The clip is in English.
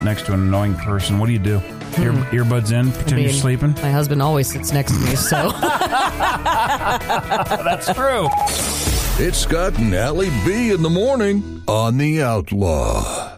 next to an annoying person, what do you do? Earbuds in, pretend you're sleeping? My husband always sits next to me, so. That's true. It's Scott and Allie B in the morning on The Outlaw.